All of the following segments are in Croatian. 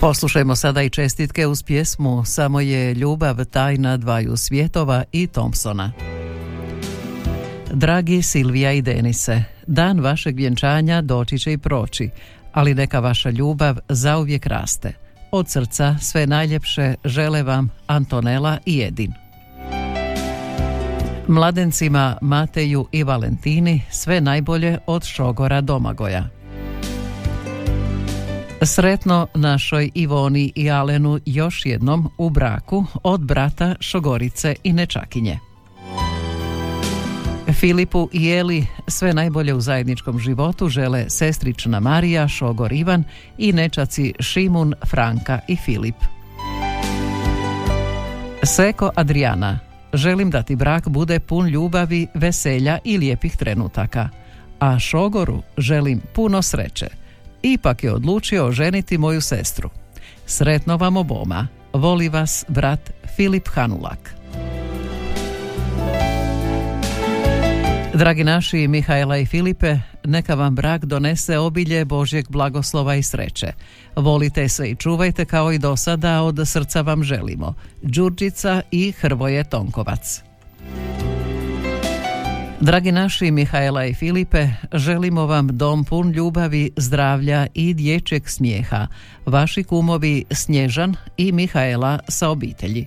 Poslušajmo sada i čestitke uz pjesmu Samo je ljubav tajna dvaju svjetova i Thompsona. Dragi Silvija i Denise, dan vašeg vjenčanja doći će i proći, ali neka vaša ljubav zauvijek raste. Od srca sve najljepše žele vam Antonela i Edin. Mladencima Mateju i Valentini sve najbolje od šogora Domagoja. Sretno našoj Ivoni i Alenu još jednom u braku od brata šogorice i nečakinje. Filipu i Eli sve najbolje u zajedničkom životu žele sestrična Marija, šogor Ivan i nečaci Šimun, Franka i Filip. Seko Adriana, želim da ti brak bude pun ljubavi, veselja i lijepih trenutaka. A šogoru želim puno sreće. Ipak je odlučio oženiti moju sestru. Sretno vam oboma. Voli vas brat Filip Hanulak. Dragi naši Mihaela i Filipe, neka vam brak donese obilje Božjeg blagoslova i sreće. Volite se i čuvajte kao i do sada, od srca vam želimo. Đurđica i Hrvoje Tonkovac. Dragi naši Mihaela i Filipe, želimo vam dom pun ljubavi, zdravlja i dječjeg smijeha. Vaši kumovi Snježan i Mihaela sa obitelji.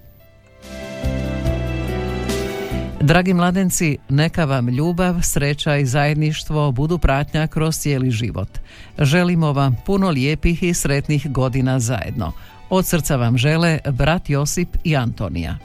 Dragi mladenci, neka vam ljubav, sreća i zajedništvo budu pratnja kroz cijeli život. Želimo vam puno lijepih i sretnih godina zajedno. Od srca vam žele brat Josip i Antonija.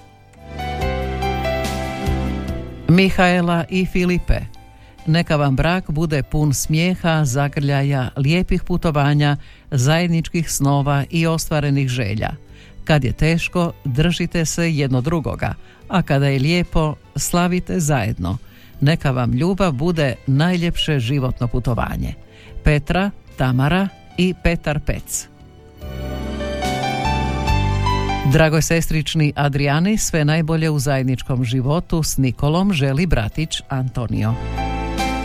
Mihaela i Filipe, neka vam brak bude pun smijeha, zagrljaja, lijepih putovanja, zajedničkih snova i ostvarenih želja. Kad je teško, držite se jedno drugoga, a kada je lijepo, slavite zajedno. Neka vam ljubav bude najljepše životno putovanje. Petra, Tamara i Petar Pec. Dragoj sestrični Adrijani sve najbolje u zajedničkom životu s Nikolom želi bratić Antonio.